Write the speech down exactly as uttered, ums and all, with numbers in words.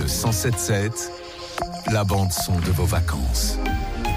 cent sept sept, la bande son de vos vacances.